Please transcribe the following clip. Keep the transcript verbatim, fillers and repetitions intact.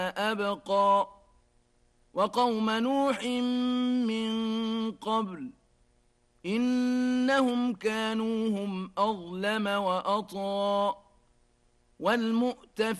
أبقى وقوم نوح من قبل إنهم كانوا هم أظلم وأطغى والمؤتفكة